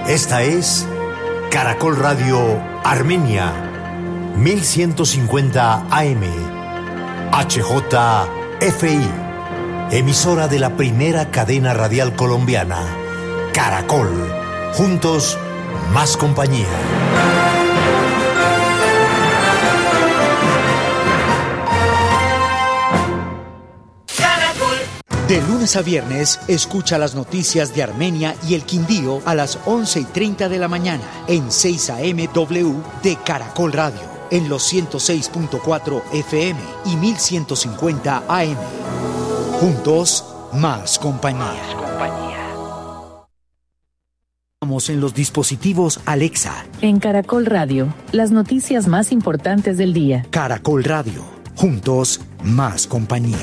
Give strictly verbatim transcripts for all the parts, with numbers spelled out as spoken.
Esta es Caracol Radio Armenia, mil ciento cincuenta A M, H J F I, emisora de la primera cadena radial colombiana, Caracol, juntos, más compañía. De lunes a viernes, escucha las noticias de Armenia y el Quindío a las once y treinta de la mañana en seis A M W de Caracol Radio, en los ciento seis punto cuatro F M y mil ciento cincuenta A M. Juntos, más compañía. Más compañía. Estamos en los dispositivos Alexa. En Caracol Radio, las noticias más importantes del día. Caracol Radio, juntos, más compañía.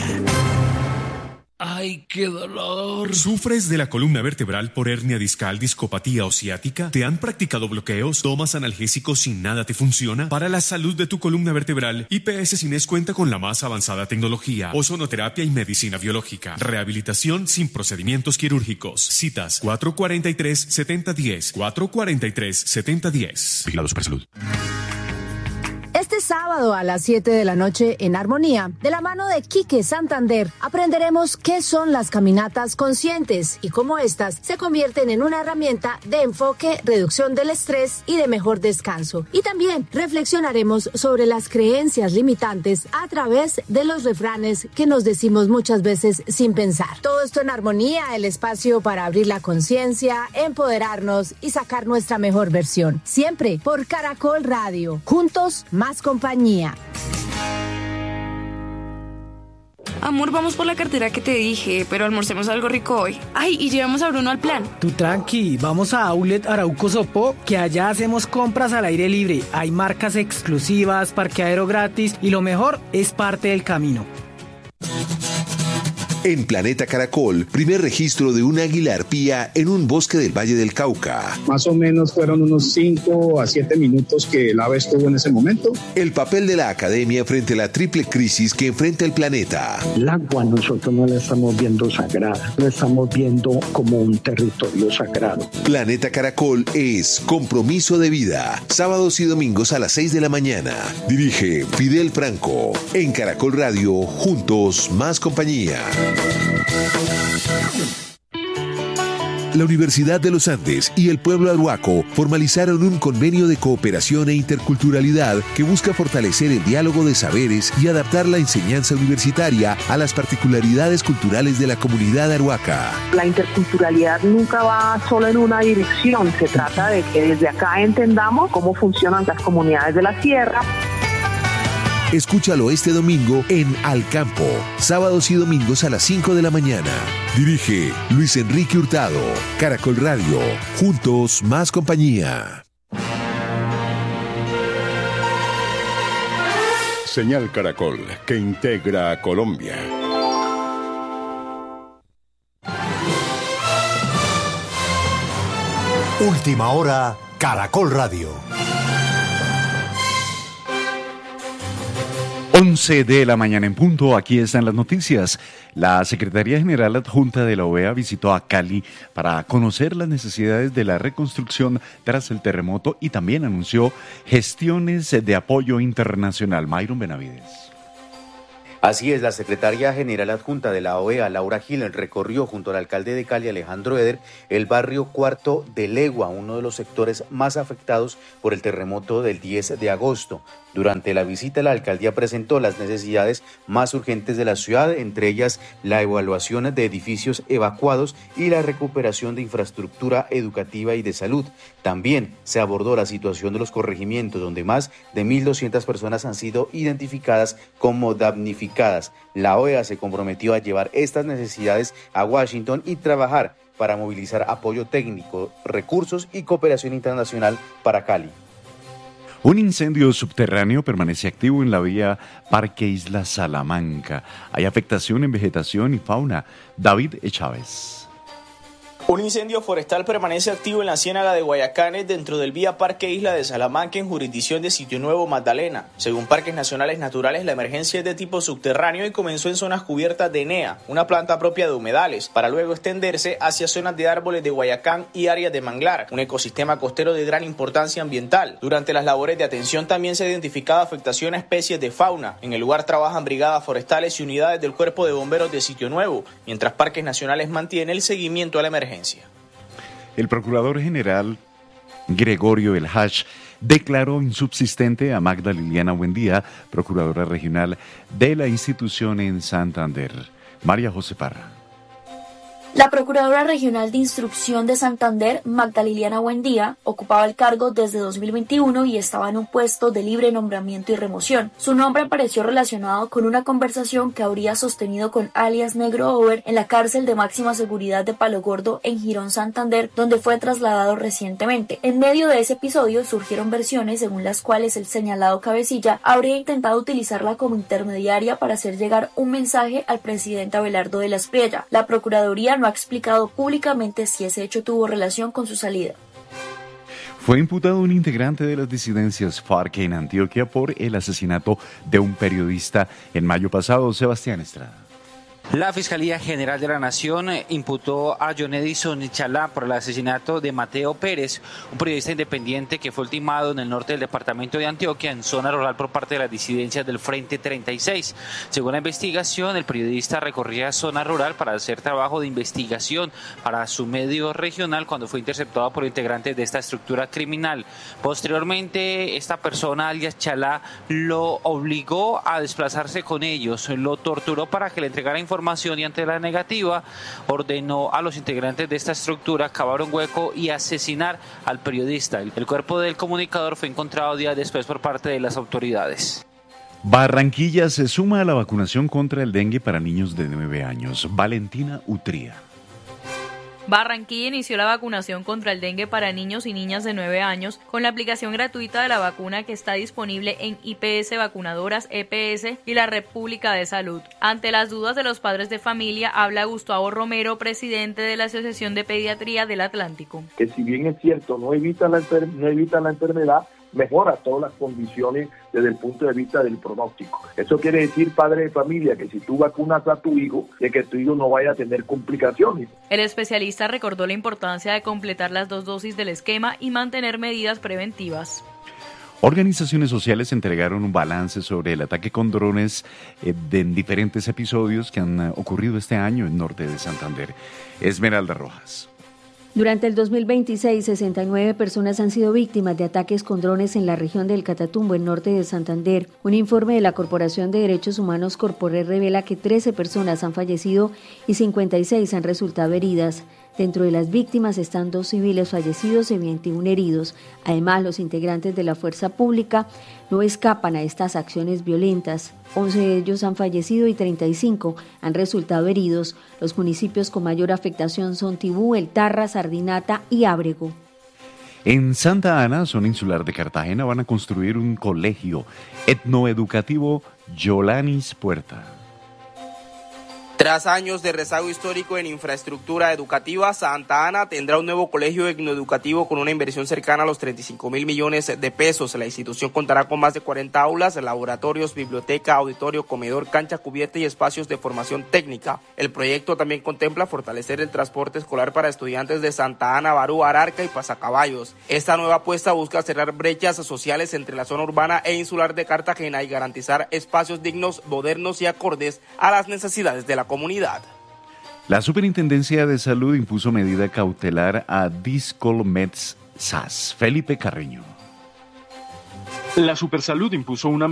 ¡Ay, qué dolor! ¿Sufres de la columna vertebral por hernia discal, discopatía o ciática? ¿Te han practicado bloqueos? ¿Tomas analgésicos sin nada te funciona? Para la salud de tu columna vertebral, I P S Cines cuenta con la más avanzada tecnología, ozonoterapia y medicina biológica. Rehabilitación sin procedimientos quirúrgicos. Citas cuatro cuatro tres, siete cero uno cero, cuatro cuatro tres, siete cero uno cero. Vigilado Supersalud. Este sábado a las siete de la noche en Armonía, de la mano de Quique Santander, aprenderemos qué son las caminatas conscientes y cómo estas se convierten en una herramienta de enfoque, reducción del estrés y de mejor descanso. Y también reflexionaremos sobre las creencias limitantes a través de los refranes que nos decimos muchas veces sin pensar. Todo esto en Armonía, el espacio para abrir la conciencia, empoderarnos y sacar nuestra mejor versión. Siempre por Caracol Radio. Juntos, más compañía. Amor, vamos por la cartera que te dije, pero almorcemos algo rico hoy. Ay, y llevamos a Bruno al plan. Tú tranqui, vamos a Outlet Arauco Sopó, que allá hacemos compras al aire libre. Hay marcas exclusivas, parqueadero gratis y lo mejor es parte del camino. En Planeta Caracol, primer registro de un águila arpía en un bosque del Valle del Cauca. Más o menos fueron unos cinco a siete minutos que el ave estuvo en ese momento. El papel de la academia frente a la triple crisis que enfrenta el planeta. El agua nosotros no la estamos viendo sagrada, la estamos viendo como un territorio sagrado. Planeta Caracol es compromiso de vida. Sábados y domingos a las seis de la mañana. Dirige Fidel Franco. En Caracol Radio, juntos, más compañía. La Universidad de los Andes y el pueblo arhuaco formalizaron un convenio de cooperación e interculturalidad que busca fortalecer el diálogo de saberes y adaptar la enseñanza universitaria a las particularidades culturales de la comunidad arhuaca. La interculturalidad nunca va solo en una dirección, se trata de que desde acá entendamos cómo funcionan las comunidades de la sierra. Escúchalo este domingo en Al Campo, sábados y domingos a las cinco de la mañana. Dirige Luis Enrique Hurtado. Caracol Radio, juntos, más compañía. Señal Caracol, que integra a Colombia. Última hora, Caracol Radio. once de la mañana en punto, aquí están las noticias. La Secretaría General Adjunta de la O E A visitó a Cali para conocer las necesidades de la reconstrucción tras el terremoto y también anunció gestiones de apoyo internacional. Mayron Benavides. Así es, la secretaria general adjunta de la O E A, Laura Gil, recorrió junto al alcalde de Cali, Alejandro Eder, el barrio Cuarto de Legua, uno de los sectores más afectados por el terremoto del diez de agosto. Durante la visita, la alcaldía presentó las necesidades más urgentes de la ciudad, entre ellas la evaluación de edificios evacuados y la recuperación de infraestructura educativa y de salud. También se abordó la situación de los corregimientos, donde más de mil doscientas personas han sido identificadas como damnificadas. La O E A se comprometió a llevar estas necesidades a Washington y trabajar para movilizar apoyo técnico, recursos y cooperación internacional para Cali. Un incendio subterráneo permanece activo en la vía Parque Isla Salamanca. Hay afectación en vegetación y fauna. David Chávez. Un incendio forestal permanece activo en la ciénaga de Guayacanes dentro del Vía Parque Isla de Salamanca en jurisdicción de Sitio Nuevo, Magdalena. Según Parques Nacionales Naturales, la emergencia es de tipo subterráneo y comenzó en zonas cubiertas de enea, una planta propia de humedales, para luego extenderse hacia zonas de árboles de Guayacán y áreas de manglar, un ecosistema costero de gran importancia ambiental. Durante las labores de atención también se ha identificado afectación a especies de fauna. En el lugar trabajan brigadas forestales y unidades del Cuerpo de Bomberos de Sitio Nuevo, mientras Parques Nacionales mantiene el seguimiento a la emergencia. El procurador general Gregorio El Hash declaró insubsistente a Magda Liliana Buendía, procuradora regional de la institución en Santander. María José Parra. La Procuradora Regional de Instrucción de Santander, Magda Liliana Buendía, ocupaba el cargo desde dos mil veintiuno y estaba en un puesto de libre nombramiento y remoción. Su nombre apareció relacionado con una conversación que habría sostenido con alias Negro Over en la cárcel de máxima seguridad de Palo Gordo en Girón, Santander, donde fue trasladado recientemente. En medio de ese episodio surgieron versiones según las cuales el señalado cabecilla habría intentado utilizarla como intermediaria para hacer llegar un mensaje al presidente Abelardo de la Espriella. La Procuraduría no ha explicado públicamente si ese hecho tuvo relación con su salida. Fue imputado un integrante de las disidencias FARC en Antioquia por el asesinato de un periodista en mayo pasado. Sebastián Estrada. La Fiscalía General de la Nación imputó a John Edison Chalá por el asesinato de Mateo Pérez, un periodista independiente que fue ultimado en el norte del departamento de Antioquia, en zona rural, por parte de las disidencias del Frente treinta y seis. Según la investigación, el periodista recorría zona rural para hacer trabajo de investigación para su medio regional cuando fue interceptado por integrantes de esta estructura criminal. Posteriormente, esta persona, alias Chalá, lo obligó a desplazarse con ellos, lo torturó para que le entregara información información y ante la negativa ordenó a los integrantes de esta estructura cavar un hueco y asesinar al periodista. El cuerpo del comunicador fue encontrado días después por parte de las autoridades. Barranquilla se suma a la vacunación contra el dengue para niños de nueve años. Valentina Utría. Barranquilla inició la vacunación contra el dengue para niños y niñas de nueve años con la aplicación gratuita de la vacuna que está disponible en I P S Vacunadoras, E P S y la Red Pública de Salud. Ante las dudas de los padres de familia, habla Gustavo Romero, presidente de la Asociación de Pediatría del Atlántico. Que si bien es cierto, no evita la, enfer- no evita la enfermedad, mejora todas las condiciones desde el punto de vista del pronóstico. Eso quiere decir, padre de familia, que si tú vacunas a tu hijo, de que tu hijo no vaya a tener complicaciones. El especialista recordó la importancia de completar las dos dosis del esquema y mantener medidas preventivas. Organizaciones sociales entregaron un balance sobre el ataque con drones eh, de diferentes episodios que han uh, ocurrido este año en norte de Santander. Esmeralda Rojas. Durante el dos mil veintiséis, sesenta y nueve personas han sido víctimas de ataques con drones en la región del Catatumbo, en norte de Santander. Un informe de la Corporación de Derechos Humanos Corporel revela que trece personas han fallecido y cincuenta y seis han resultado heridas. Dentro de las víctimas están dos civiles fallecidos y veintiuno heridos. Además, los integrantes de la fuerza pública no escapan a estas acciones violentas. once de ellos han fallecido y treinta y cinco han resultado heridos. Los municipios con mayor afectación son Tibú, El Tarra, Sardinata y Ábrego. En Santa Ana, zona insular de Cartagena, van a construir un colegio etnoeducativo Yolanis Puerta. Tras años de rezago histórico en infraestructura educativa, Santa Ana tendrá un nuevo colegio etnoeducativo con una inversión cercana a los treinta y cinco mil millones de pesos. La institución contará con más de cuarenta aulas, laboratorios, biblioteca, auditorio, comedor, cancha cubierta y espacios de formación técnica. El proyecto también contempla fortalecer el transporte escolar para estudiantes de Santa Ana, Barú, Ararca y Pasacaballos. Esta nueva apuesta busca cerrar brechas sociales entre la zona urbana e insular de Cartagena y garantizar espacios dignos, modernos y acordes a las necesidades de la comunidad. La Superintendencia de Salud impuso medida cautelar a Discolmeds S A S. Felipe Carreño. La Supersalud impuso una